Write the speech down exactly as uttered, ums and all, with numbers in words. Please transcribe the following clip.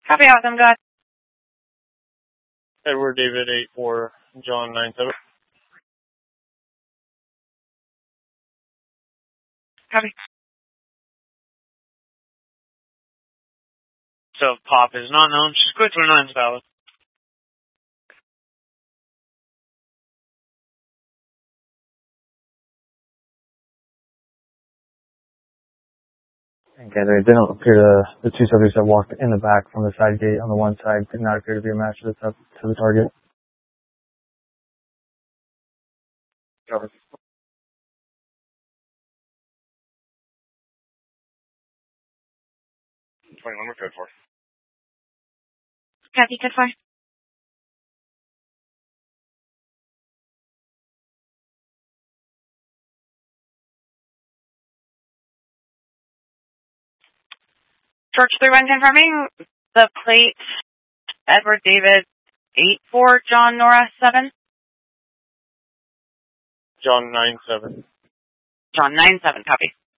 Copy, awesome, go ahead. Edward David eight four, John nine seven. Copy. So pop is not known. Squid twenty-nine is valid. Okay, they didn't appear to, the two subjects that walked in the back from the side gate on the one side did not appear to be a match to the, to the target. Cover. twenty-one, we're code for. Copy, code four. Torch three one confirming the plate, Edward David eight four, John Nora seven. John nine seven. John nine seven, copy.